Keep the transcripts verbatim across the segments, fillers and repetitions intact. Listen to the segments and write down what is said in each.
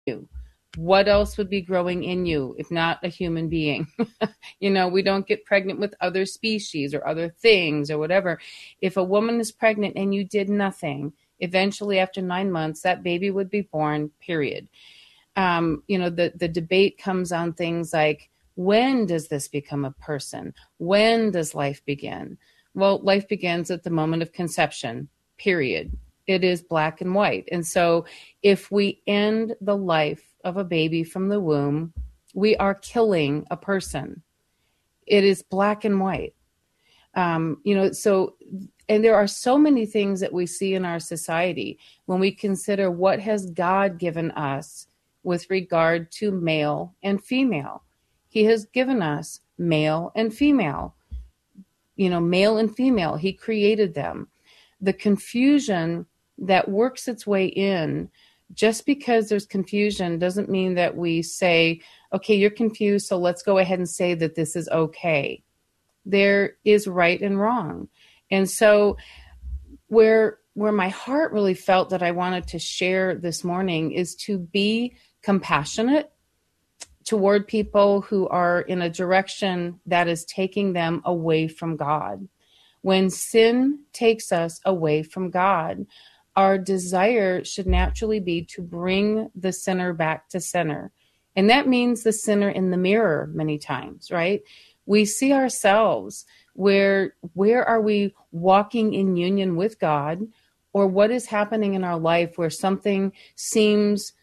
you. What else would be growing in you if not a human being? You know, we don't get pregnant with other species or other things or whatever. If a woman is pregnant and you did nothing, eventually after nine months, that baby would be born, period. Um, you know, the, the debate comes on things like, when does this become a person? When does life begin? Well, life begins at the moment of conception, period. It is black and white. And so if we end the life of a baby from the womb, we are killing a person. It is black and white. Um, you know, so, and there are so many things that we see in our society when we consider what has God given us with regard to male and female. He has given us male and female, you know, male and female. He created them. The confusion that works its way in, just because there's confusion doesn't mean that we say, okay, you're confused, so let's go ahead and say that this is okay. There is right and wrong. And so where where my heart really felt that I wanted to share this morning is to be compassionate toward people who are in a direction that is taking them away from God. When sin takes us away from God, our desire should naturally be to bring the sinner back to center. And that means the sinner in the mirror many times, right? We see ourselves where, where are we walking in union with God, or what is happening in our life where something seems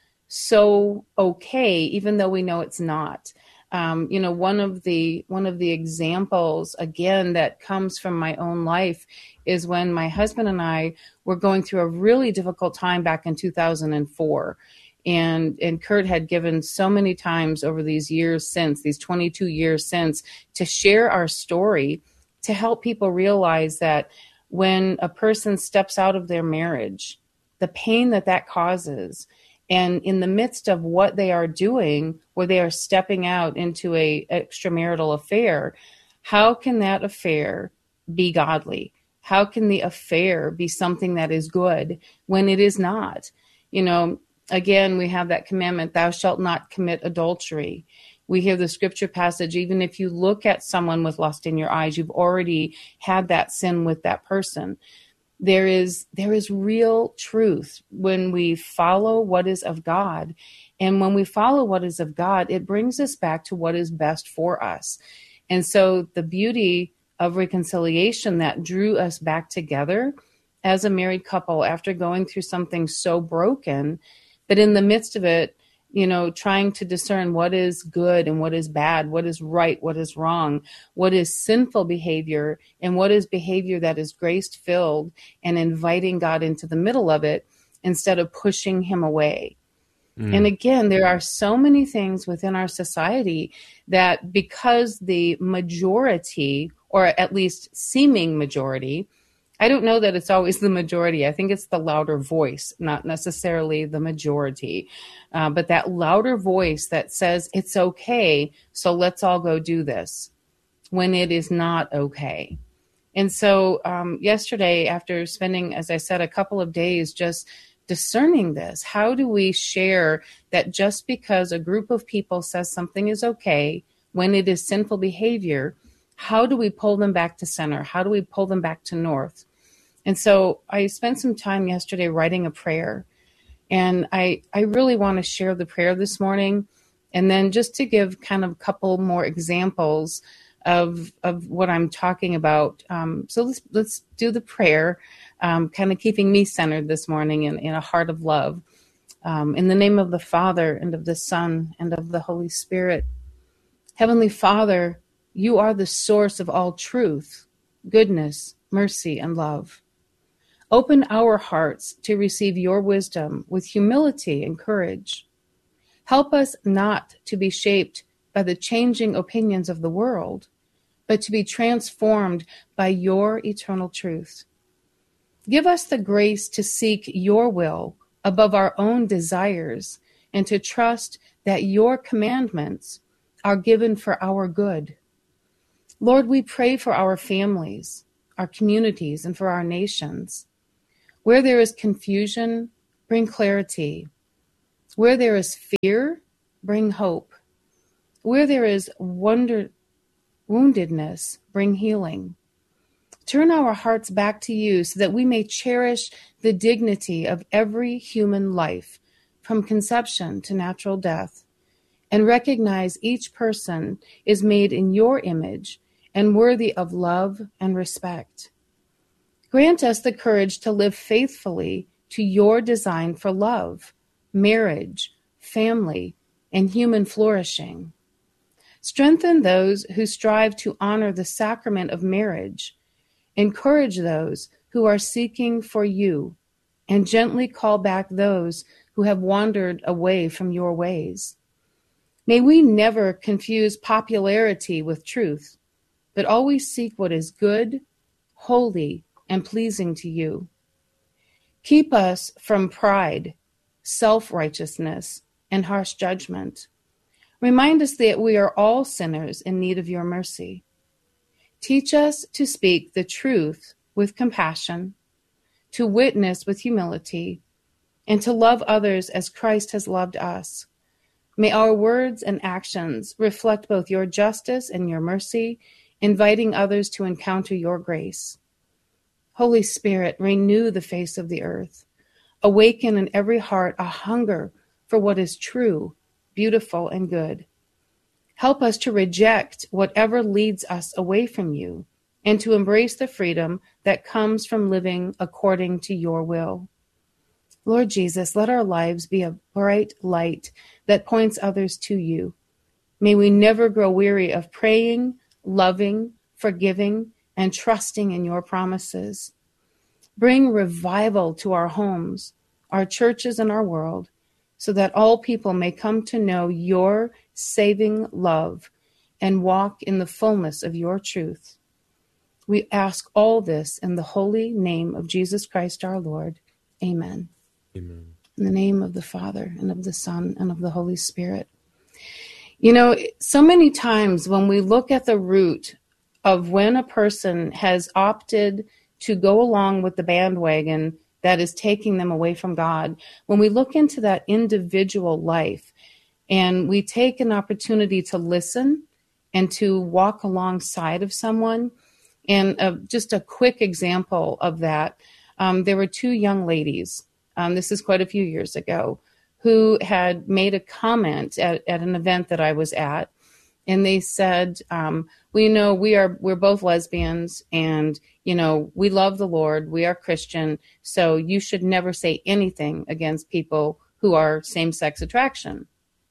so okay, even though we know it's not. Um, you know, one of the one of the examples, again, that comes from my own life is when my husband and I were going through a really difficult time back in two thousand four. And, and Kurt had given so many times over these years since, these twenty-two years since, to share our story, to help people realize that when a person steps out of their marriage, the pain that that causes, and in the midst of what they are doing, where they are stepping out into a extramarital affair, how can that affair be godly? How can the affair be something that is good when it is not? You know, again, we have that commandment, thou shalt not commit adultery. We hear the scripture passage, even if you look at someone with lust in your eyes, you've already had that sin with that person. There is there is real truth when we follow what is of God. And when we follow what is of God, it brings us back to what is best for us. And so the beauty of reconciliation that drew us back together as a married couple after going through something so broken, but in the midst of it, you know, trying to discern what is good and what is bad, what is right, what is wrong, what is sinful behavior, and what is behavior that is grace-filled, and inviting God into the middle of it instead of pushing him away. Mm. And again, there are so many things within our society that because the majority, or at least seeming majority, I don't know that it's always the majority. I think it's the louder voice, not necessarily the majority. Uh, but that louder voice that says it's okay, so let's all go do this, when it is not okay. And so um, yesterday, after spending, as I said, a couple of days just discerning this, how do we share that just because a group of people says something is okay, when it is sinful behavior, how do we pull them back to center? How do we pull them back to north? And so I spent some time yesterday writing a prayer, and I, I really want to share the prayer this morning, and then just to give kind of a couple more examples of of what I'm talking about. Um, so let's let's do the prayer, um, kind of keeping me centered this morning in, in a heart of love. Um, in the name of the Father, and of the Son, and of the Holy Spirit. Heavenly Father, you are the source of all truth, goodness, mercy, and love. Open our hearts to receive your wisdom with humility and courage. Help us not to be shaped by the changing opinions of the world, but to be transformed by your eternal truth. Give us the grace to seek your will above our own desires, and to trust that your commandments are given for our good. Lord, we pray for our families, our communities, and for our nations. Where there is confusion, bring clarity. Where there is fear, bring hope. Where there is wonder, woundedness, bring healing. Turn our hearts back to you so that we may cherish the dignity of every human life from conception to natural death, and recognize each person is made in your image and worthy of love and respect. Grant us the courage to live faithfully to your design for love, marriage, family, and human flourishing. Strengthen those who strive to honor the sacrament of marriage. Encourage those who are seeking for you, and gently call back those who have wandered away from your ways. May we never confuse popularity with truth, but always seek what is good, holy, and pleasing to you. Keep us from pride, self-righteousness, and harsh judgment. Remind us that we are all sinners in need of your mercy. Teach us to speak the truth with compassion, to witness with humility, and to love others as Christ has loved us. May our words and actions reflect both your justice and your mercy, inviting others to encounter your grace. Holy Spirit, renew the face of the earth. Awaken in every heart a hunger for what is true, beautiful, and good. Help us to reject whatever leads us away from you and to embrace the freedom that comes from living according to your will. Lord Jesus, let our lives be a bright light that points others to you. May we never grow weary of praying, loving, forgiving, and trusting in your promises. Bring revival to our homes, our churches, and our world, so that all people may come to know your saving love and walk in the fullness of your truth. We ask all this in the holy name of Jesus Christ our Lord. Amen. Amen. In the name of the Father, and of the Son, and of the Holy Spirit. You know, so many times when we look at the root of when a person has opted to go along with the bandwagon that is taking them away from God, when we look into that individual life and we take an opportunity to listen and to walk alongside of someone, and uh, just a quick example of that, um, there were two young ladies, um, this is quite a few years ago, who had made a comment at, at an event that I was at, and they said, um, well, you know, we are, we're both lesbians, and, you know, we love the Lord, we are Christian, so you should never say anything against people who are same-sex attraction.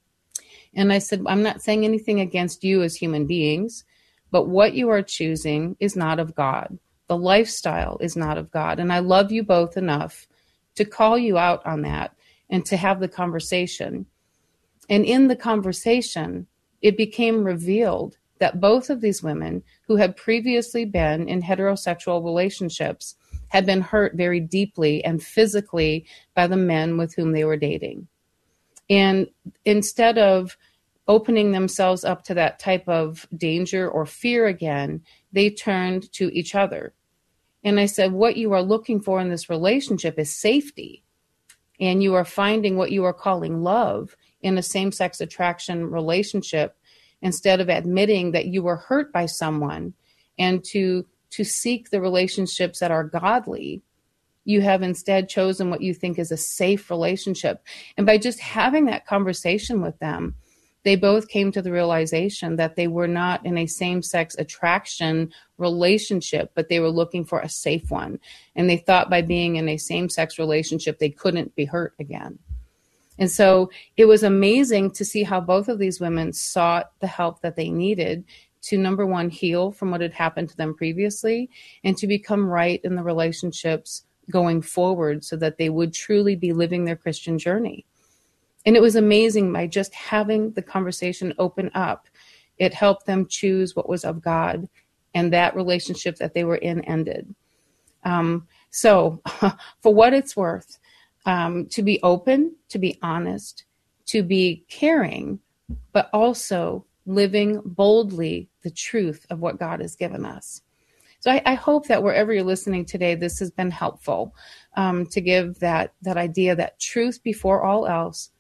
And I said, I'm not saying anything against you as human beings, but what you are choosing is not of God. The lifestyle is not of God. And I love you both enough to call you out on that and to have the conversation. And in the conversation, it became revealed that both of these women who had previously been in heterosexual relationships had been hurt very deeply and physically by the men with whom they were dating. And instead of opening themselves up to that type of danger or fear again, they turned to each other. And I said, what you are looking for in this relationship is safety. And you are finding what you are calling love in a same-sex attraction relationship instead of admitting that you were hurt by someone and to, to seek the relationships that are godly. You have instead chosen what you think is a safe relationship. And by just having that conversation with them, they both came to the realization that they were not in a same-sex attraction relationship, but they were looking for a safe one. And they thought by being in a same-sex relationship, they couldn't be hurt again. And so it was amazing to see how both of these women sought the help that they needed to, number one, heal from what had happened to them previously, and to become right in the relationships going forward so that they would truly be living their Christian journey. And it was amazing by just having the conversation open up. It helped them choose what was of God, and that relationship that they were in ended. Um, so for what it's worth, um, to be open, to be honest, to be caring, but also living boldly the truth of what God has given us. So I, I hope that wherever you're listening today, this has been helpful um, to give that, that idea that truth before all else,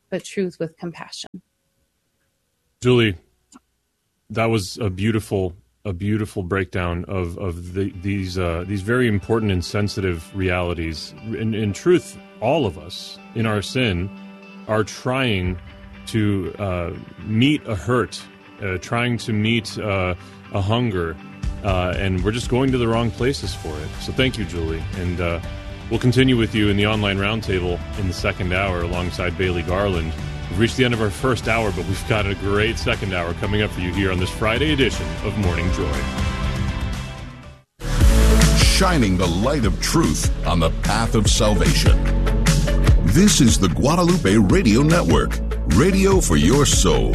but truth with compassion. Julie, that was a beautiful, a beautiful breakdown of of the, these uh, these very important and sensitive realities. In, in truth, all of us in our sin are trying to uh, meet a hurt, uh, trying to meet uh, a hunger, uh, and we're just going to the wrong places for it. So thank you, Julie, and uh, we'll continue with you in the online roundtable in the second hour alongside Bailey Garland. We've reached the end of our first hour, but we've got a great second hour coming up for you here on this Friday edition of Morning Joy. Shining the light of truth on the path of salvation. This is the Guadalupe Radio Network, radio for your soul.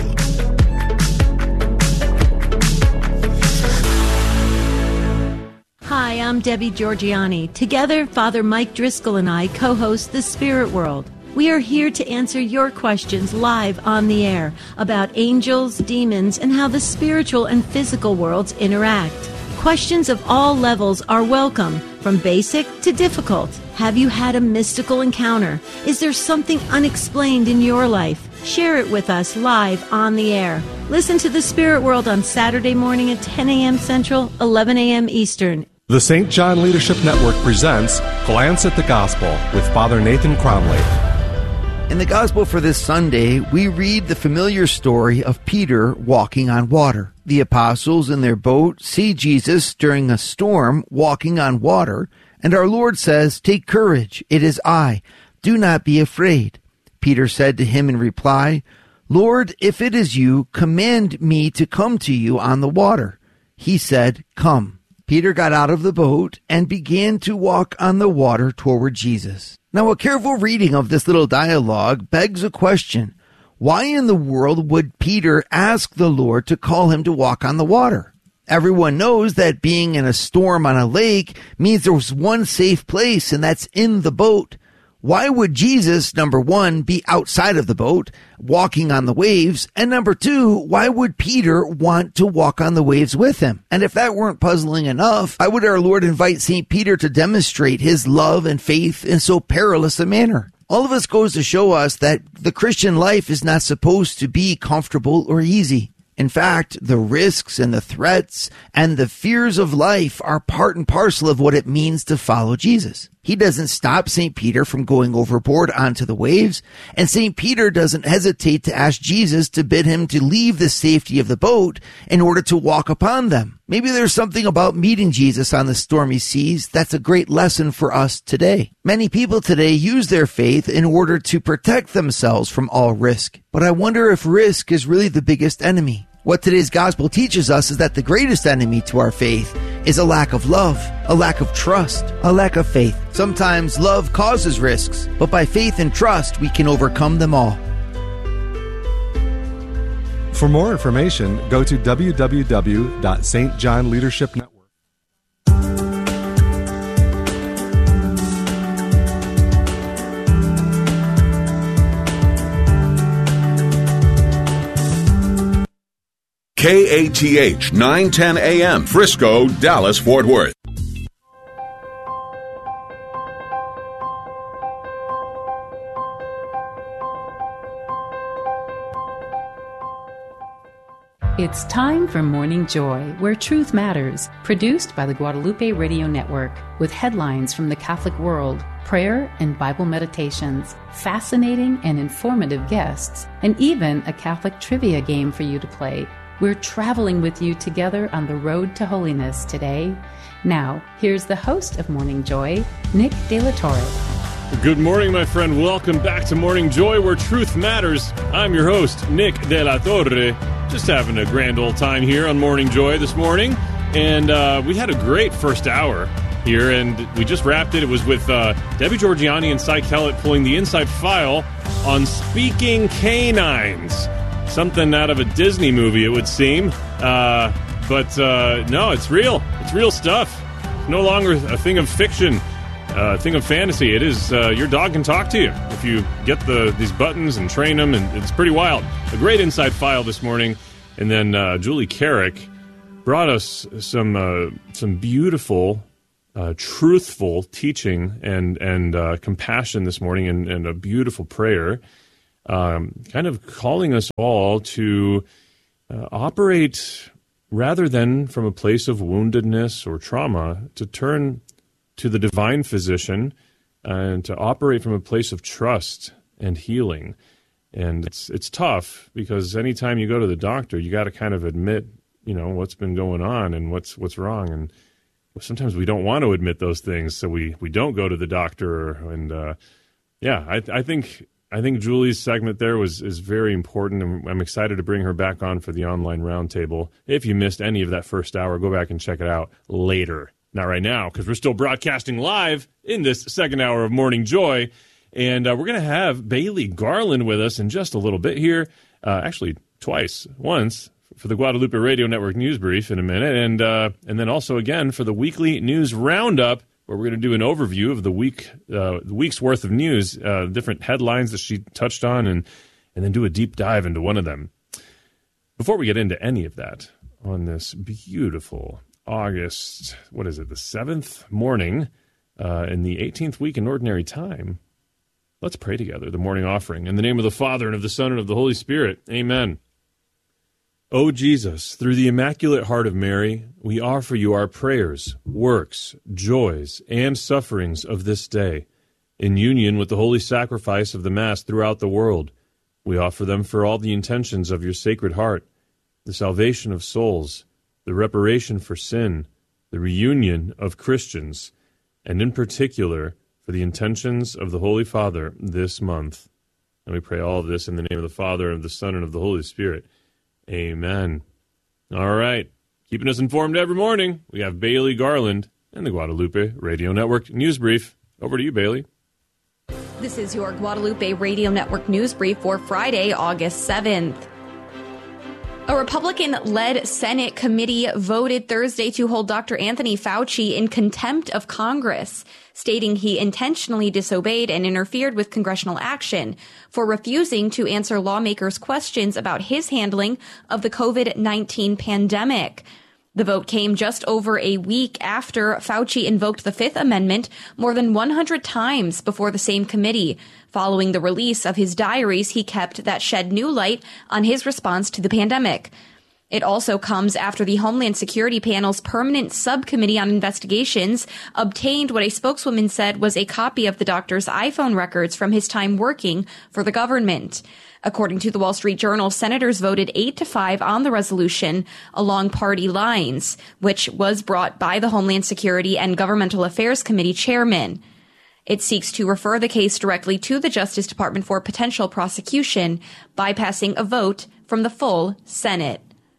Hi, I'm Debbie Georgiani. Together, Father Mike Driscoll and I co-host The Spirit World. We are here to answer your questions live on the air about angels, demons, and how the spiritual and physical worlds interact. Questions of all levels are welcome, from basic to difficult. Have you had a mystical encounter? Is there something unexplained in your life? Share it with us live on the air. Listen to The Spirit World on Saturday morning at ten a.m. Central, eleven a.m. Eastern. The Saint John Leadership Network presents Glance at the Gospel with Father Nathan Cromley. In the Gospel for this Sunday, we read the familiar story of Peter walking on water. The apostles in their boat see Jesus during a storm walking on water, and our Lord says, "Take courage, it is I. Do not be afraid." Peter said to him in reply, "Lord, if it is you, command me to come to you on the water." He said, "Come." Peter got out of the boat and began to walk on the water toward Jesus. Now, a careful reading of this little dialogue begs a question. Why in the world would Peter ask the Lord to call him to walk on the water? Everyone knows that being in a storm on a lake means there's one safe place, and that's in the boat. Why would Jesus, number one, be outside of the boat, walking on the waves? And number two, why would Peter want to walk on the waves with him? And if that weren't puzzling enough, why would our Lord invite Saint Peter to demonstrate his love and faith in so perilous a manner? All of this goes to show us that the Christian life is not supposed to be comfortable or easy. In fact, the risks and the threats and the fears of life are part and parcel of what it means to follow Jesus. He doesn't stop Saint Peter from going overboard onto the waves, and Saint Peter doesn't hesitate to ask Jesus to bid him to leave the safety of the boat in order to walk upon them. Maybe there's something about meeting Jesus on the stormy seas that's a great lesson for us today. Many people today use their faith in order to protect themselves from all risk. But I wonder if risk is really the biggest enemy. What today's gospel teaches us is that the greatest enemy to our faith is a lack of love, a lack of trust, a lack of faith. Sometimes love causes risks, but by faith and trust, we can overcome them all. For more information, go to w w w dot s t john leadership network. K A T H nine ten A M, Frisco, Dallas, Fort Worth. It's time for Morning Joy, where truth matters, produced by the Guadalupe Radio Network, with headlines from the Catholic world, prayer and Bible meditations, fascinating and informative guests, and even a Catholic trivia game for you to play. We're traveling with you together on the road to holiness today. Now, here's the host of Morning Joy, Nick De La Torre. Good morning, my friend. Welcome back to Morning Joy, where truth matters. I'm your host, Nick De La Torre. Just having a grand old time here on Morning Joy this morning. And uh, we had a great first hour here, and we just wrapped it. It was with uh, Debbie Georgiani and Cy Kellett pulling the inside file on speaking canines. Something out of a Disney movie, it would seem. Uh, but uh, no, it's real. It's real stuff. It's no longer a thing of fiction, uh, a thing of fantasy. It is, uh, your dog can talk to you if you get the these buttons and train them, and it's pretty wild. A great inside file this morning. And then uh, Julie Carrick brought us some uh, some beautiful, uh, truthful teaching and, and uh, compassion this morning, and, and a beautiful prayer. um, kind of calling us all to uh, operate rather than from a place of woundedness or trauma, to turn to the divine physician and to operate from a place of trust and healing. And it's it's tough because anytime you go to the doctor, you got to kind of admit, you know, what's been going on and what's what's wrong. And sometimes we don't want to admit those things, so we, we don't go to the doctor. And uh, yeah, I, I think I think Julie's segment there was is very important, and I'm excited to bring her back on for the online roundtable. If you missed any of that first hour, go back and check it out later. Not right now, because we're still broadcasting live in this second hour of Morning Joy. And uh, we're going to have Bailey Garland with us in just a little bit here. Uh, actually, twice. Once for the Guadalupe Radio Network News Brief in a minute. And uh, and then also again for the weekly news roundup, where we're going to do an overview of the week, uh, the week's worth of news, uh, different headlines that she touched on, and, and then do a deep dive into one of them. Before we get into any of that, on this beautiful August, what is it, the seventh morning uh, in the eighteenth week in Ordinary Time, let's pray together the morning offering. In the name of the Father, and of the Son, and of the Holy Spirit. Amen. O Jesus, through the Immaculate Heart of Mary, we offer you our prayers, works, joys, and sufferings of this day. In union with the holy sacrifice of the Mass throughout the world, we offer them for all the intentions of your Sacred Heart, the salvation of souls, the reparation for sin, the reunion of Christians, and in particular, for the intentions of the Holy Father this month. And we pray all of this in the name of the Father, and of the Son, and of the Holy Spirit. Amen. All right. Keeping us informed every morning, we have Bailey Garland and the Guadalupe Radio Network News Brief. Over to you, Bailey. This is your Guadalupe Radio Network News Brief for Friday, August seventh. A Republican-led Senate committee voted Thursday to hold Doctor Anthony Fauci in contempt of Congress, stating he intentionally disobeyed and interfered with congressional action for refusing to answer lawmakers' questions about his handling of the covid nineteen pandemic. The vote came just over a week after Fauci invoked the Fifth Amendment more than one hundred times before the same committee, following the release of his diaries he kept that shed new light on his response to the pandemic. It also comes after the Homeland Security Panel's Permanent Subcommittee on Investigations obtained what a spokeswoman said was a copy of the doctor's iPhone records from his time working for the government. According to the Wall Street Journal, senators voted eight to five on the resolution along party lines, which was brought by the Homeland Security and Governmental Affairs Committee chairman. It seeks to refer the case directly to the Justice Department for potential prosecution, bypassing a vote from the full Senate.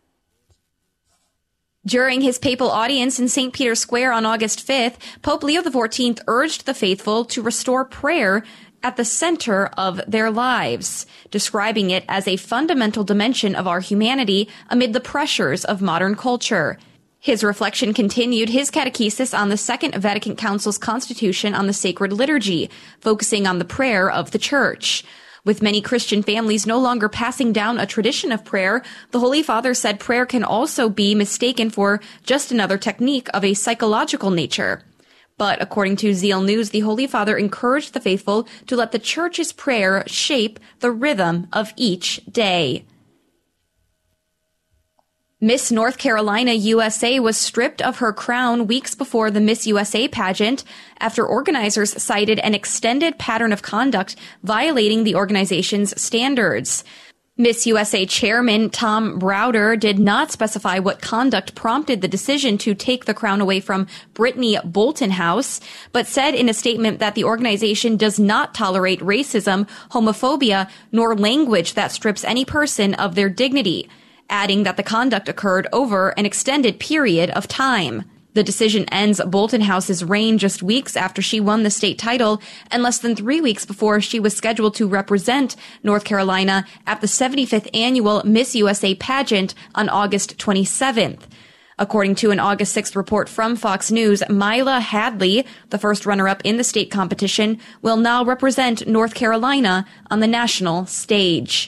During his papal audience in Saint Peter's Square on August fifth, Pope Leo the fourteenth urged the faithful to restore prayer at the center of their lives, describing it as a fundamental dimension of our humanity amid the pressures of modern culture. His reflection continued his catechesis on the Second Vatican Council's Constitution on the Sacred Liturgy, focusing on the prayer of the Church. With many Christian families no longer passing down a tradition of prayer, the Holy Father said prayer can also be mistaken for just another technique of a psychological nature. But according to Zeal News, the Holy Father encouraged the faithful to let the Church's prayer shape the rhythm of each day. Miss North Carolina U S A was stripped of her crown weeks before the Miss U S A pageant after organizers cited an extended pattern of conduct violating the organization's standards. Miss U S A chairman Tom Browder did not specify what conduct prompted the decision to take the crown away from Brittany Boltonhouse, but said in a statement that the organization does not tolerate racism, homophobia, nor language that strips any person of their dignity, adding that the conduct occurred over an extended period of time. The decision ends Boltonhouse's reign just weeks after she won the state title and less than three weeks before she was scheduled to represent North Carolina at the seventy-fifth annual Miss U S A pageant on August twenty-seventh. According to an August sixth report from Fox News, Mila Hadley, the first runner-up in the state competition, will now represent North Carolina on the national stage.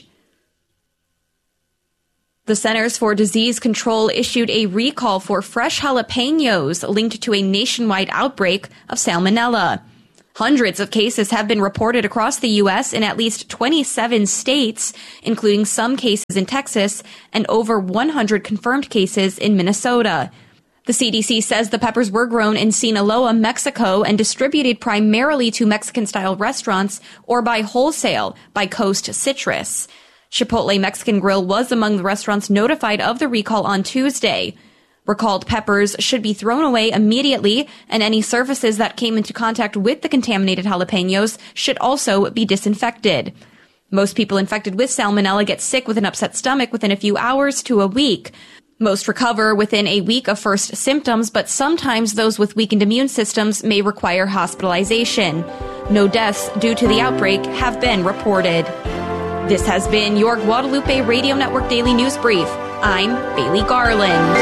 The Centers for Disease Control issued a recall for fresh jalapenos linked to a nationwide outbreak of salmonella. Hundreds of cases have been reported across the U S in at least twenty-seven states, including some cases in Texas and over one hundred confirmed cases in Minnesota. The C D C says the peppers were grown in Sinaloa, Mexico, and distributed primarily to Mexican-style restaurants or by wholesale by Coast Citrus. Chipotle Mexican Grill was among the restaurants notified of the recall on Tuesday. Recalled peppers should be thrown away immediately, and any surfaces that came into contact with the contaminated jalapenos should also be disinfected. Most people infected with salmonella get sick with an upset stomach within a few hours to a week. Most recover within a week of first symptoms, but sometimes those with weakened immune systems may require hospitalization. No deaths due to the outbreak have been reported. This has been your Guadalupe Radio Network Daily News Brief. I'm Bailey Garland.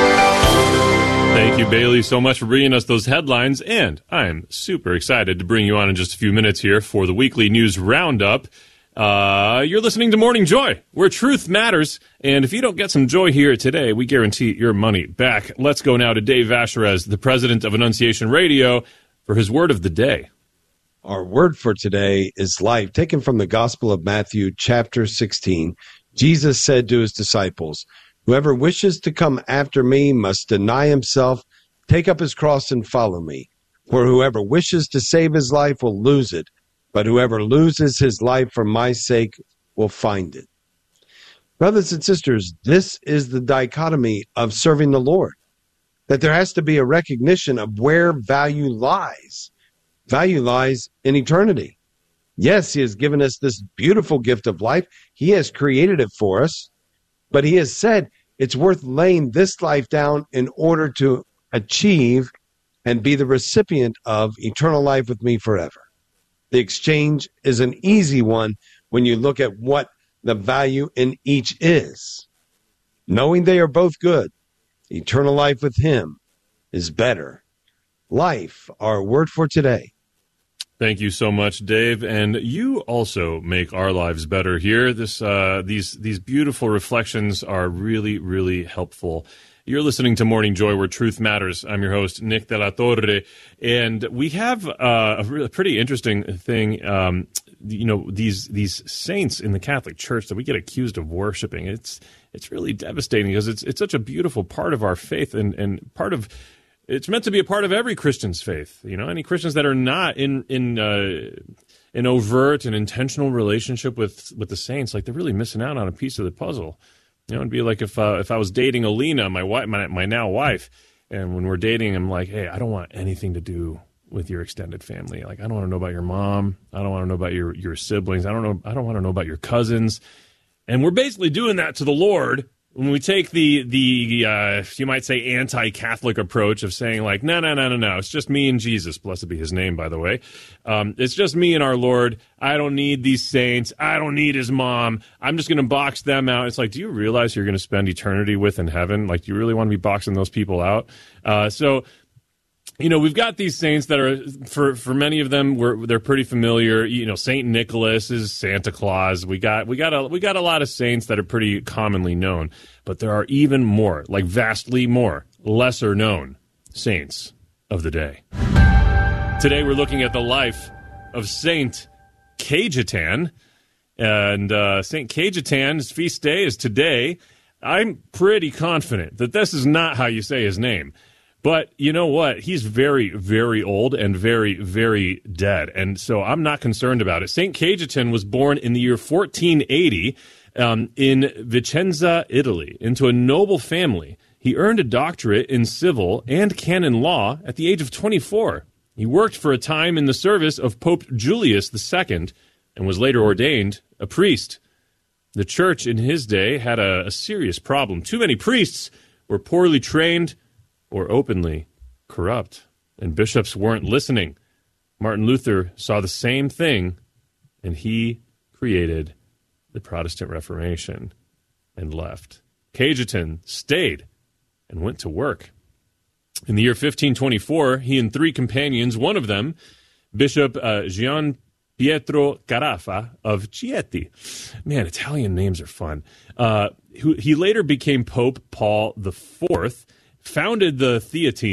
Thank you, Bailey, so much for bringing us those headlines, and I'm super excited to bring you on in just a few minutes here for the weekly news roundup. Uh, you're listening to Morning Joy, where truth matters, and if you don't get some joy here today, we guarantee your money back. Let's go now to Dave Vasherez, the president of Annunciation Radio, for his word of the day. Our word for today is life, taken from the Gospel of Matthew, chapter sixteen. Jesus said to his disciples, "Whoever wishes to come after me must deny himself, take up his cross, and follow me. For whoever wishes to save his life will lose it, but whoever loses his life for my sake will find it." Brothers and sisters, this is the dichotomy of serving the Lord, that there has to be a recognition of where value lies. Value lies in eternity. Yes, he has given us this beautiful gift of life. He has created it for us, but he has said it's worth laying this life down in order to achieve and be the recipient of eternal life with me forever. The exchange is an easy one when you look at what the value in each is. Knowing they are both good, eternal life with him is better. Life, our word for today. Thank you so much, Dave. And you also make our lives better here. This, uh, these, these beautiful reflections are really, really helpful. You're listening to Morning Joy, where truth matters. I'm your host, Nick De La Torre, and we have uh, a really pretty interesting thing. Um, you know, these these saints in the Catholic Church that we get accused of worshiping. It's it's really devastating because it's it's such a beautiful part of our faith and and part of. It's meant to be a part of every Christian's faith. You know, any Christians that are not in in uh, an overt and intentional relationship with with the saints, like they're really missing out on a piece of the puzzle. You know, it'd be like if uh, if I was dating Alina, my wife, my, my now wife, and when we're dating, I'm like, hey, I don't want anything to do with your extended family. Like, I don't want to know about your mom. I don't want to know about your your siblings. I don't know. I don't want to know about your cousins. And we're basically doing that to the Lord. When we take the, the uh, you might say, anti-Catholic approach of saying, like, no, no, no, no, no, it's just me and Jesus, blessed be his name, by the way. Um, it's just me and our Lord. I don't need these saints. I don't need his mom. I'm just going to box them out. It's like, do you realize you're going to spend eternity with in heaven? Like, do you really want to be boxing those people out? Uh, so... You know, we've got these saints that are, for, for many of them, we're, they're pretty familiar. You know, Saint Nicholas is Santa Claus. We got we got a we got a lot of saints that are pretty commonly known, but there are even more, like vastly more, lesser known saints of the day. Today, we're looking at the life of Saint Cajetan, and uh, Saint Cajetan's feast day is today. I'm pretty confident that this is not how you say his name. But you know what? He's very, very old and very, very dead. And so I'm not concerned about it. Saint Cajetan was born in the year fourteen eighty um, in Vicenza, Italy, into a noble family. He earned a doctorate in civil and canon law at the age of twenty-four. He worked for a time in the service of Pope Julius the Second and was later ordained a priest. The church in his day had a, a serious problem. Too many priests were poorly trained or openly corrupt, and bishops weren't listening. Martin Luther saw the same thing, and he created the Protestant Reformation and left. Cajetan stayed and went to work. In the year fifteen twenty-four, he and three companions, one of them, Bishop uh, Gian Pietro Carafa of Chieti. Man, Italian names are fun. Uh, who, he later became Pope Paul the Fourth, founded the Theatines,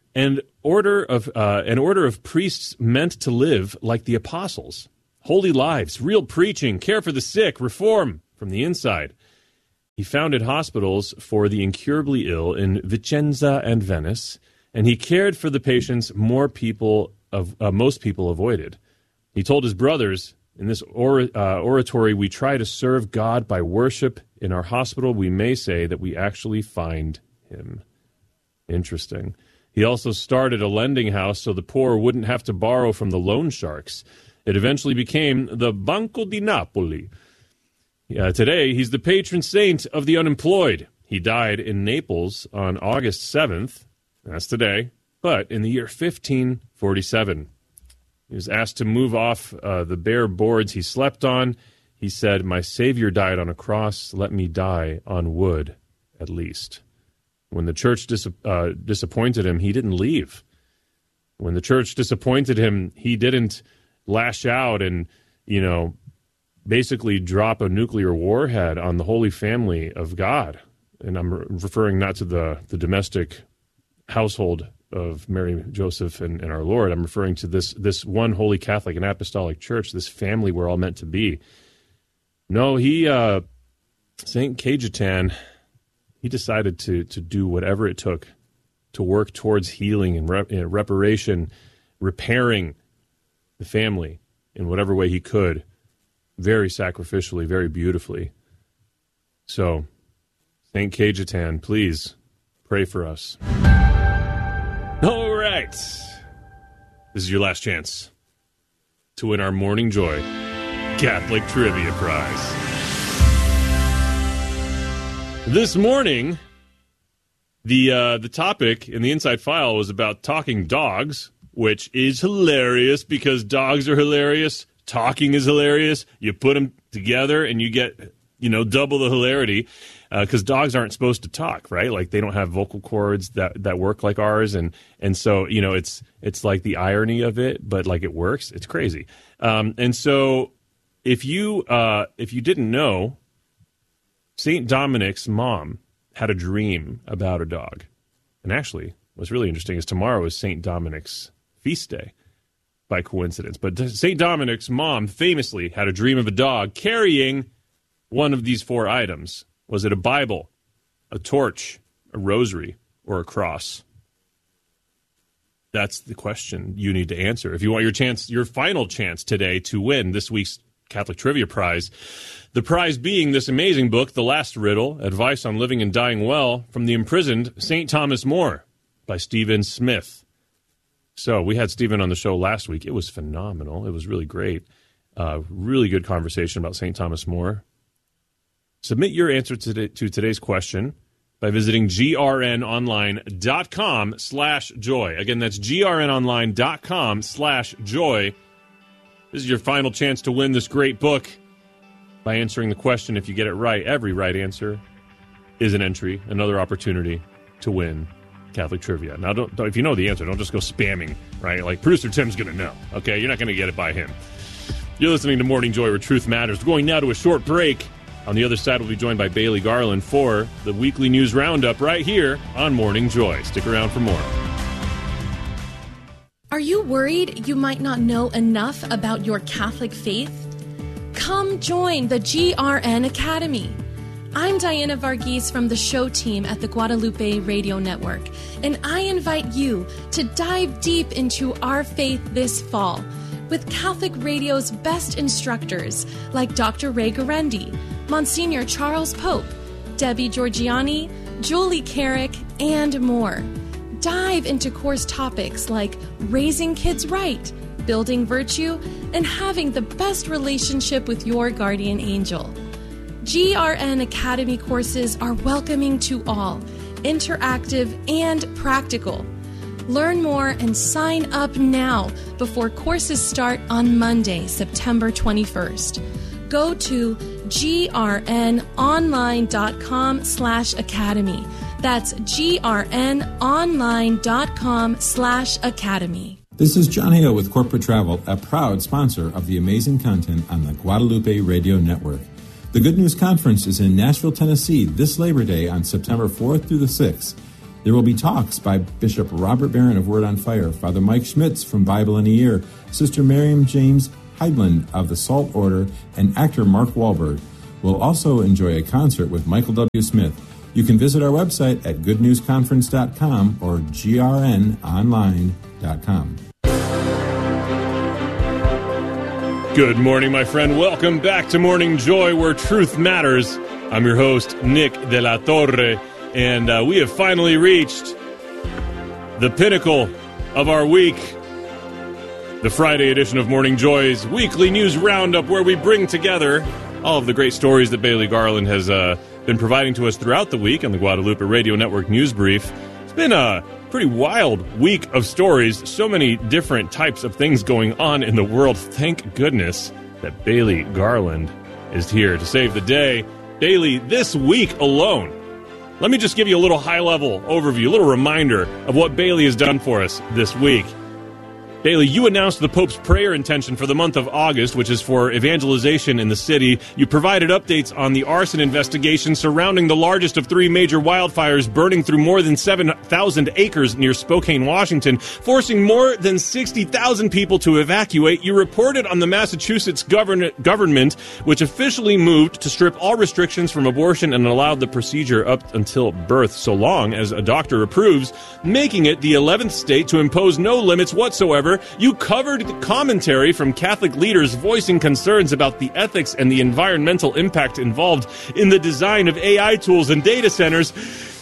and order of uh, an order of priests meant to live like the apostles. Holy lives, real preaching, care for the sick, reform from the inside. He founded hospitals for the incurably ill in Vicenza and Venice, and he cared for the patients more people of uh, most people avoided. He told his brothers, in this or, uh, oratory, we try to serve God by worship. In our hospital, we may say that we actually find him. Interesting. He also started a lending house so the poor wouldn't have to borrow from the loan sharks. It eventually became the Banco di Napoli. Uh, today, he's the patron saint of the unemployed. He died in Naples on August seventh. That's today. But in the year fifteen forty-seven. He was asked to move off uh, the bare boards he slept on. He said, my Savior died on a cross. Let me die on wood, at least. When the church dis- uh, disappointed him, he didn't leave. When the church disappointed him, he didn't lash out and, you know, basically drop a nuclear warhead on the Holy Family of God. And I'm re- referring not to the, the domestic household of Mary, Joseph, and, and our Lord. I'm referring to this this one holy Catholic and Apostolic Church, this family we're all meant to be. No, he, uh, Saint Cajetan, he decided to to do whatever it took to work towards healing and rep- you know, reparation, repairing the family in whatever way he could, very sacrificially, very beautifully. So, Saint Cajetan, please pray for us. All right. This is your last chance to win our Morning Joy Catholic Trivia Prize. This morning, the uh, the topic in the Inside File was about talking dogs, which is hilarious because dogs are hilarious. Talking is hilarious. You put them together and you get, you know, double the hilarity. Because uh, dogs aren't supposed to talk, right? Like they don't have vocal cords that, that work like ours, and and so you know it's it's like the irony of it, but like it works. It's crazy. Um, and so if you uh, if you didn't know, Saint Dominic's mom had a dream about a dog, and actually, what's really interesting is tomorrow is Saint Dominic's feast day, by coincidence. But Saint Dominic's mom famously had a dream of a dog carrying one of these four items. Was it a Bible, a torch, a rosary, or a cross? That's the question you need to answer. If you want your chance, your final chance today to win this week's Catholic Trivia Prize, the prize being this amazing book, The Last Riddle, Advice on Living and Dying Well, from the imprisoned Saint Thomas More by Stephen Smith. So we had Stephen on the show last week. It was phenomenal. It was really great. Uh, really good conversation about Saint Thomas More. Submit your answer to, the, to today's question by visiting grnonline.com slash joy. Again, that's grnonline.com slash joy. This is your final chance to win this great book by answering the question. If you get it right, every right answer is an entry, another opportunity to win Catholic Trivia. Now, don't, don't, if you know the answer, don't just go spamming, right? Like, producer Tim's going to know, okay? You're not going to get it by him. You're listening to Morning Joy, where truth matters. We're going now to a short break. On the other side, we'll be joined by Bailey Garland for the weekly news roundup right here on Morning Joy. Stick around for more. Are you worried you might not know enough about your Catholic faith? Come join the G R N Academy. I'm Diana Varghese from the show team at the Guadalupe Radio Network, and I invite you to dive deep into our faith this fall with Catholic Radio's best instructors like Doctor Ray Guarendi, Monsignor Charles Pope, Debbie Georgiani, Julie Carrick, and more. Dive into course topics like raising kids right, building virtue, and having the best relationship with your guardian angel. G R N Academy courses are welcoming to all, interactive and practical. Learn more and sign up now before courses start on Monday, September twenty-first. Go to grnonline.com slash academy. That's grnonline.com slash academy. This is John Hale with Corporate Travel, a proud sponsor of the amazing content on the Guadalupe Radio Network. The Good News Conference is in Nashville, Tennessee this Labor Day on September fourth through the sixth. There will be talks by Bishop Robert Barron of Word on Fire, Father Mike Schmitz from Bible in a Year, Sister Miriam James Heidland of the Salt Order, and actor Mark Wahlberg. We'll also enjoy a concert with Michael W. Smith. You can visit our website at good news conference dot com or g r n online dot com. Good morning, my friend. Welcome back to Morning Joy, where truth matters. I'm your host, Nick De La Torre, and uh, we have finally reached the pinnacle of our week, the Friday edition of Morning Joy's weekly news roundup, where we bring together all of the great stories that Bailey Garland has uh, been providing to us throughout the week on the Guadalupe Radio Network News Brief. It's been a pretty wild week of stories, so many different types of things going on in the world. Thank goodness that Bailey Garland is here to save the day. Bailey, this week alone, let me just give you a little high-level overview, a little reminder of what Bailey has done for us this week. Bailey, you announced the Pope's prayer intention for the month of August, which is for evangelization in the city. You provided updates on the arson investigation surrounding the largest of three major wildfires burning through more than seven thousand acres near Spokane, Washington, forcing more than sixty thousand people to evacuate. You reported on the Massachusetts govern- government, which officially moved to strip all restrictions from abortion and allowed the procedure up until birth, so long as a doctor approves, making it the eleventh state to impose no limits whatsoever. You covered commentary from Catholic leaders voicing concerns about the ethics and the environmental impact involved in the design of A I tools and data centers.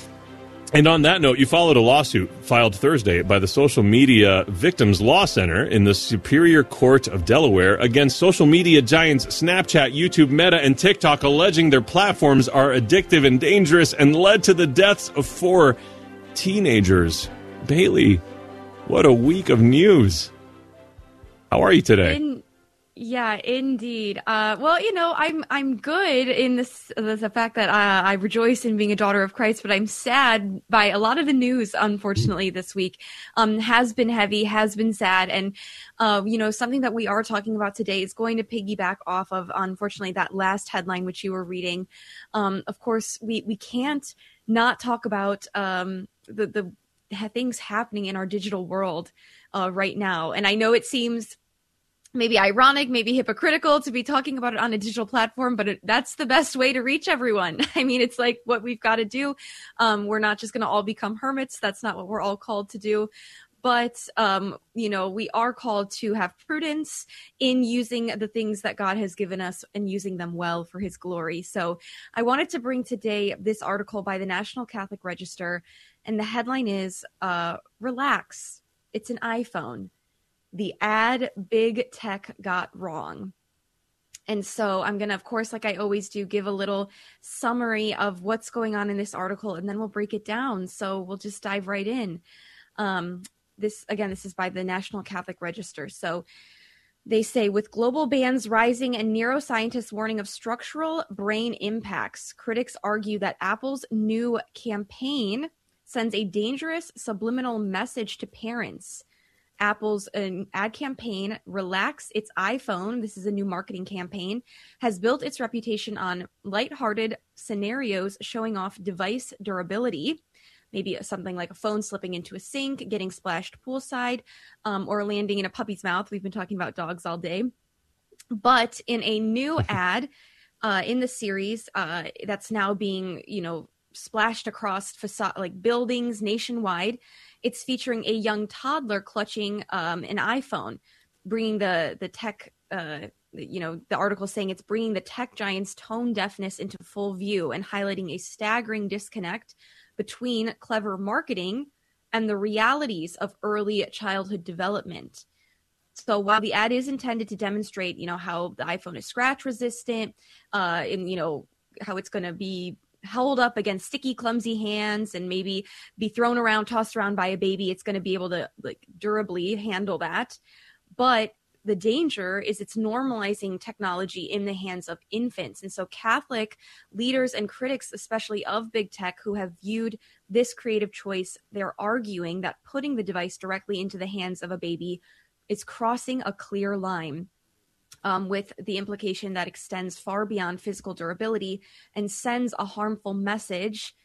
And on that note, you followed a lawsuit filed Thursday by the Social Media Victims Law Center in the Superior Court of Delaware against social media giants Snapchat, YouTube, Meta, and TikTok, alleging their platforms are addictive and dangerous and led to the deaths of four teenagers. Bailey, what a week of news. How are you today? In, yeah, indeed. Uh, well, you know, I'm I'm good in this the fact that uh, I rejoice in being a daughter of Christ, but I'm sad by a lot of the news, unfortunately, this week. Um, has been heavy, has been sad, and uh, you know, something that we are talking about today is going to piggyback off of, unfortunately, that last headline which you were reading. Um, of course, we we can't not talk about um, the the. things happening in our digital world uh, right now. And I know it seems maybe ironic, maybe hypocritical to be talking about it on a digital platform, but it, that's the best way to reach everyone. I mean, it's like what we've got to do. Um, we're not just going to all become hermits. That's not what we're all called to do. But, um, you know, we are called to have prudence in using the things that God has given us and using them well for his glory. So I wanted to bring today this article by the National Catholic Register. And the headline is, uh, Relax, it's an iPhone. The ad big tech got wrong. And so I'm going to, of course, like I always do, give a little summary of what's going on in this article, and then we'll break it down. So we'll just dive right in. Um, this, again, this is by the National Catholic Register. So they say, with global bans rising and neuroscientists warning of structural brain impacts, critics argue that Apple's new campaign sends a dangerous subliminal message to parents. Apple's uh, ad campaign, Relax, It's iPhone, this is a new marketing campaign, has built its reputation on lighthearted scenarios showing off device durability, maybe something like a phone slipping into a sink, getting splashed poolside, um, or landing in a puppy's mouth. We've been talking about dogs all day. But in a new ad uh, in the series uh, that's now being, you know, splashed across facade like buildings nationwide, it's featuring a young toddler clutching um, an iPhone, bringing the the tech. Uh, you know, the article saying it's bringing the tech giant's tone deafness into full view and highlighting a staggering disconnect between clever marketing and the realities of early childhood development. So while the ad is intended to demonstrate, you know, how the iPhone is scratch resistant, uh, and you know how it's going to be held up against sticky, clumsy hands and maybe be thrown around, tossed around by a baby, it's going to be able to like durably handle that. But the danger is it's normalizing technology in the hands of infants. And so Catholic leaders and critics, especially of big tech, who have viewed this creative choice, they're arguing that putting the device directly into the hands of a baby is crossing a clear line. Um, with the implication that extends far beyond physical durability and sends a harmful message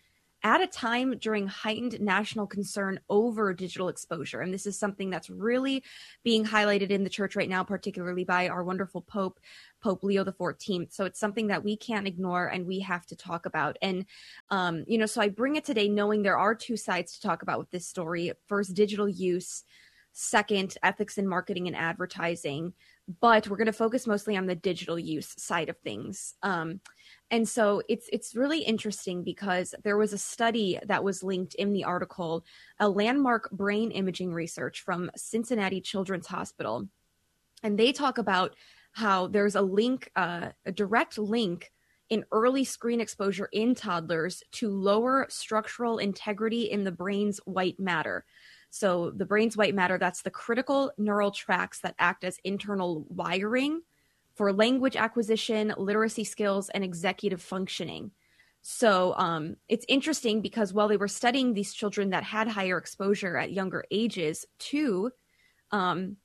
at a time during heightened national concern over digital exposure. And this is something that's really being highlighted in the church right now, particularly by our wonderful Pope, Pope Leo the fourteenth. So it's something that we can't ignore and we have to talk about. And, um, you know, so I bring it today knowing there are two sides to talk about with this story. First, digital use. Second, ethics in marketing and advertising. But we're going to focus mostly on the digital use side of things. Um, and so it's it's really interesting because there was a study that was linked in the article, a landmark brain imaging research from Cincinnati Children's Hospital. And they talk about how there's a link, uh, a direct link in early screen exposure in toddlers to lower structural integrity in the brain's white matter. So the brain's white matter, that's the critical neural tracts that act as internal wiring for language acquisition, literacy skills, and executive functioning. So um, it's interesting because while they were studying these children that had higher exposure at younger ages to, um,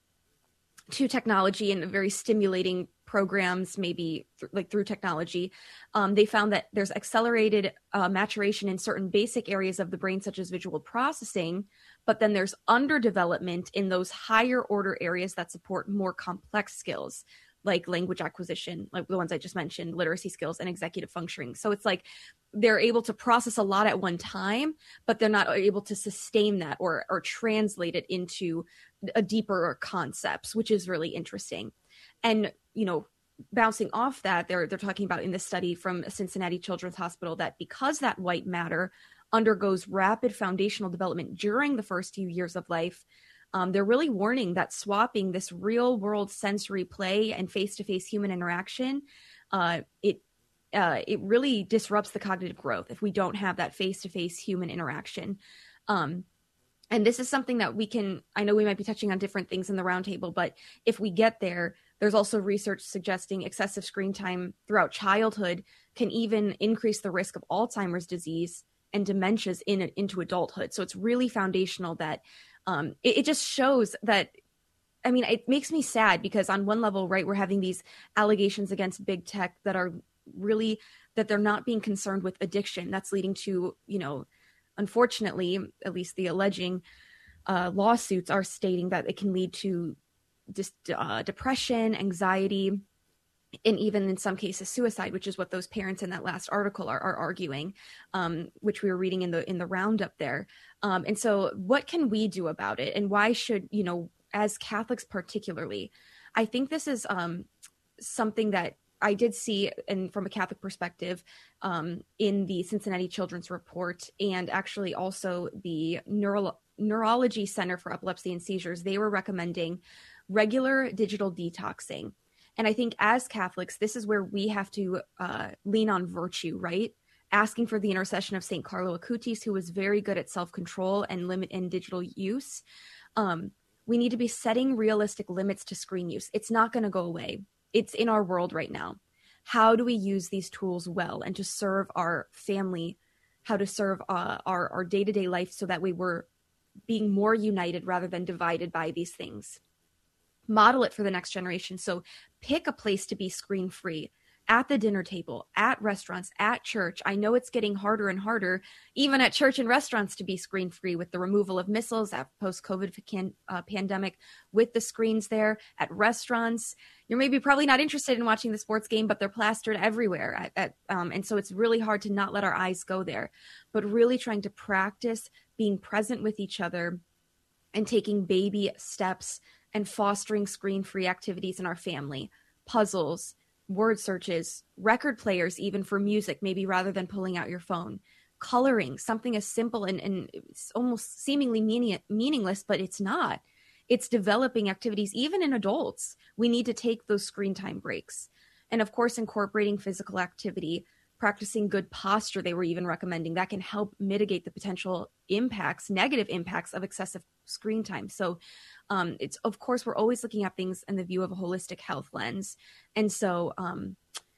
to technology and very stimulating programs, maybe th- like through technology, um, they found that there's accelerated uh, maturation in certain basic areas of the brain, such as visual processing, but then there's underdevelopment in those higher order areas that support more complex skills, like language acquisition, like the ones I just mentioned, literacy skills, and executive functioning. So it's like they're able to process a lot at one time, but they're not able to sustain that or or translate it into a deeper concepts, which is really interesting. And, you know, bouncing off that, they're they're talking about in this study from Cincinnati Children's Hospital that because that white matter undergoes rapid foundational development during the first few years of life, um, they're really warning that swapping this real world sensory play and face-to-face human interaction, uh, it uh, it really disrupts the cognitive growth if we don't have that face-to-face human interaction. Um, and this is something that we can, I know we might be touching on different things in the roundtable, but if we get there, there's also research suggesting excessive screen time throughout childhood can even increase the risk of Alzheimer's disease and dementias in into adulthood. So it's really foundational that um, it, it just shows that, I mean, it makes me sad because on one level, right, we're having these allegations against big tech that are really, that they're not being concerned with addiction. That's leading to, you know, unfortunately, at least the alleging uh, lawsuits are stating that it can lead to dis- uh, depression, anxiety, and even in some cases suicide, which is what those parents in that last article are, are arguing, um, which we were reading in the in the roundup there. Um, and so what can we do about it? And why should, you know, as Catholics particularly, I think this is um, something that I did see, and from a Catholic perspective, um, in the Cincinnati Children's Report, and actually also the Neuro- Neurology Center for Epilepsy and Seizures, they were recommending regular digital detoxing. And I think as Catholics, this is where we have to uh, lean on virtue, right? Asking for the intercession of Saint Carlo Acutis, who was very good at self-control and limit and digital use. Um, we need to be setting realistic limits to screen use. It's not going to go away. It's in our world right now. How do we use these tools well and to serve our family, how to serve uh, our, our day-to-day life so that we were being more united rather than divided by these things? Model it for the next generation. So pick a place to be screen-free at the dinner table, at restaurants, at church. I know it's getting harder and harder, even at church and restaurants, to be screen-free with the removal of missals at post-COVID can, uh, pandemic, with the screens there. At restaurants, you're maybe probably not interested in watching the sports game, but they're plastered everywhere. At, at, um, and so it's really hard to not let our eyes go there, but really trying to practice being present with each other and taking baby steps and fostering screen-free activities in our family, puzzles, word searches, record players, even for music, maybe rather than pulling out your phone, coloring, something as simple and, and it's almost seemingly meaning, meaningless, but it's not. It's developing activities, even in adults. We need to take those screen time breaks. And of course, incorporating physical activity, practicing good posture, they were even recommending, that can help mitigate the potential impacts, negative impacts of excessive screen time. So um, it's, of course, we're always looking at things in the view of a holistic health lens. And so um,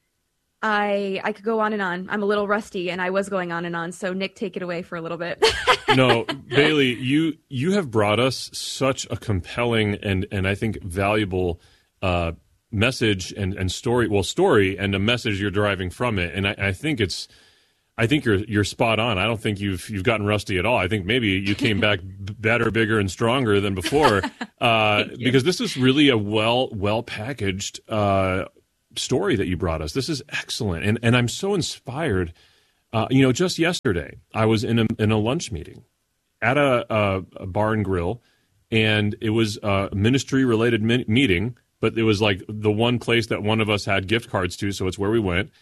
I I could go on and on. I'm a little rusty and I was going on and on. So Nick, take it away for a little bit. No, Bailey, you you have brought us such a compelling and, and I think valuable uh, message and, and story, well, story and a message you're deriving from it. And I, I think it's, I think you're you're spot on. I don't think you've you've gotten rusty at all. I think maybe you came back b- better, bigger, and stronger than before. Uh, because this is really a well well packaged uh, story that you brought us. This is excellent, and and I'm so inspired. Uh, you know, just yesterday I was in a in a lunch meeting at a, a, a bar and grill, and it was a ministry related mi- meeting, but it was like the one place that one of us had gift cards to, so it's where we went.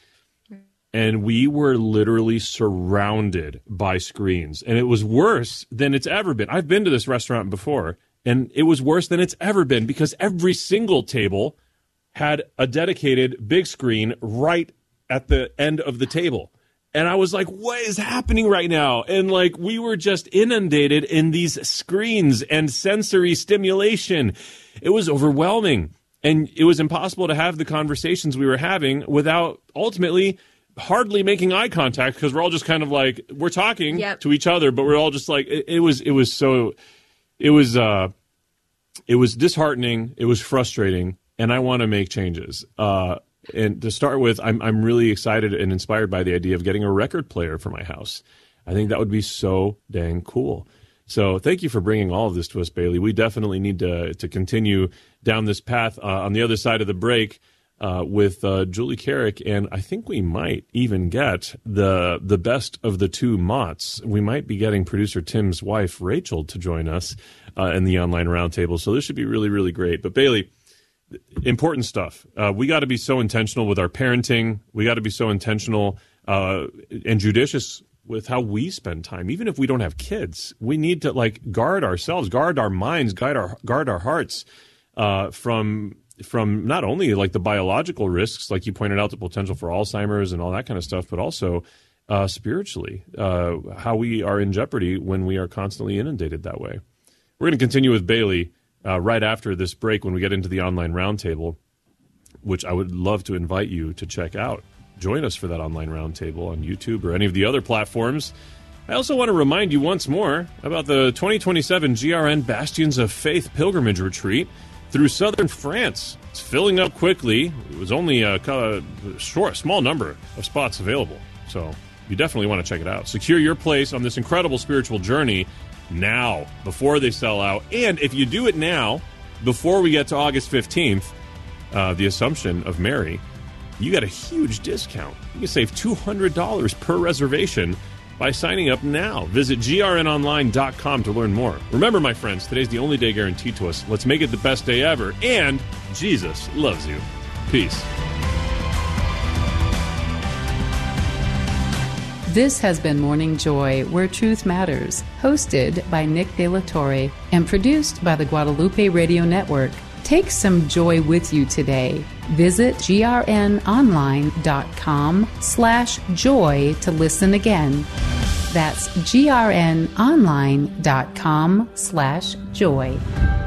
And we were literally surrounded by screens. And it was worse than it's ever been. I've been to this restaurant before, and it was worse than it's ever been because every single table had a dedicated big screen right at the end of the table. And I was like, what is happening right now? And like, we were just inundated in these screens and sensory stimulation. It was overwhelming. And it was impossible to have the conversations we were having without ultimately hardly making eye contact, because we're all just kind of like, we're talking yep. to each other, but we're all just like, it, it was, it was so, it was, uh, it was disheartening. It was frustrating. And I want to make changes. Uh, and to start with, I'm, I'm really excited and inspired by the idea of getting a record player for my house. I think that would be so dang cool. So thank you for bringing all of this to us, Bailey. We definitely need to, to continue down this path. Uh, on the other side of the break, Uh, with uh, Julie Carrick, and I think we might even get the the best of the two Motts. We might be getting producer Tim's wife, Rachel, to join us uh, in the online roundtable. So this should be really, really great. But Bailey, important stuff. Uh, we got to be so intentional with our parenting. We got to be so intentional uh, and judicious with how we spend time. Even if we don't have kids, we need to like guard ourselves, guard our minds, guard our guard our hearts uh, from. from not only like the biological risks, like you pointed out, the potential for Alzheimer's and all that kind of stuff, but also uh, spiritually, uh, how we are in jeopardy when we are constantly inundated that way. We're going to continue with Bailey uh, right after this break when we get into the online roundtable, which I would love to invite you to check out. Join us for that online roundtable on YouTube or any of the other platforms. I also want to remind you once more about the twenty twenty-seven G R N Bastions of Faith Pilgrimage Retreat through southern France. It's filling up quickly. It was only a, a short, small number of spots available. So you definitely want to check it out. Secure your place on this incredible spiritual journey now, before they sell out. And if you do it now, before we get to August fifteenth, uh, the Assumption of Mary, you got a huge discount. You can save two hundred dollars per reservation by signing up now. Visit G R N online dot com to learn more. Remember, my friends, today's the only day guaranteed to us. Let's make it the best day ever. And Jesus loves you. Peace. This has been Morning Joy, where truth matters, hosted by Nick De La Torre and produced by the Guadalupe Radio Network. Take some joy with you today. Visit G R N online dot com slash joy to listen again. That's G R N online dot com slash joy.